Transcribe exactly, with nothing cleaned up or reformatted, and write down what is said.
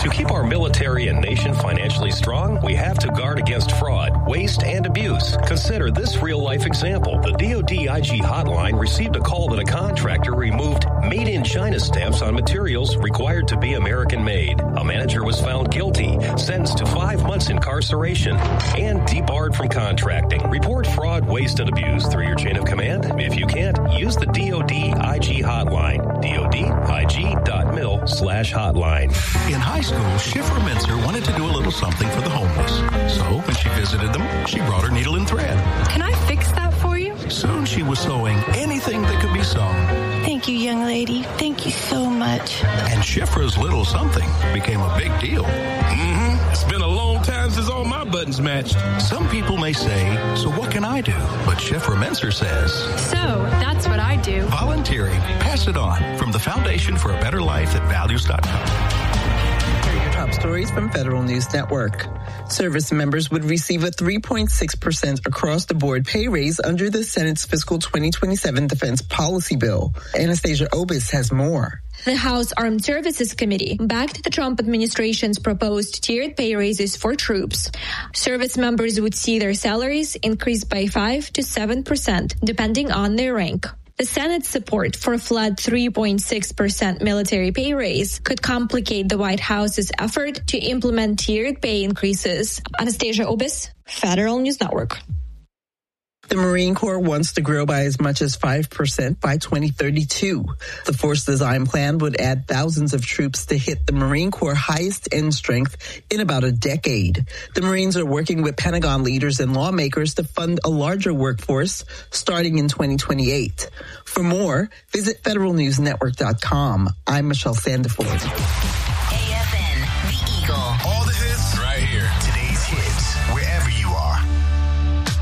To keep our military and nation financially strong, we have to guard against fraud, waste, and abuse. Consider this real-life example. The D O D I G hotline received a call that a contractor removed Made in China stamps on materials required to be American-made. A manager was found guilty, sentenced to five months incarceration, and debarred from contracting. Report fraud, waste, and abuse through your chain of command. If you can't, use the D O D I G hotline. D O D I G dot mil slash hotline. In high school, Schiffer Mincer wanted to do a little something for the homeless. So when she visited them, she brought her needle and thread. Can I fix that for you? Soon she was sewing anything that could be sewn. Thank you, young lady. Thank you so much. And Schiffer's little something became a big deal. Mm-hmm. It's been a long time since all my buttons matched. Some people may say, so what can I do? But Schiffer Mincer says, so that's what I do. Volunteering. Pass it on. From the Foundation for a Better Life at values dot com. Here are your top stories from Federal News Network. Service members would receive a three point six percent across-the-board pay raise under the Senate's fiscal twenty twenty-seven defense policy bill. Anastasia Obis has more. The House Armed Services Committee backed the Trump administration's proposed tiered pay raises for troops. Service members would see their salaries increase by five to seven percent, depending on their rank. The Senate's support for a flat three point six percent military pay raise could complicate the White House's effort to implement tiered pay increases. Anastasia Obis, Federal News Network. The Marine Corps wants to grow by as much as five percent by twenty thirty-two. The force design plan would add thousands of troops to hit the Marine Corps' highest end strength in about a decade. The Marines are working with Pentagon leaders and lawmakers to fund a larger workforce starting in twenty twenty-eight. For more, visit federal news network dot com. I'm Michelle Sandiford.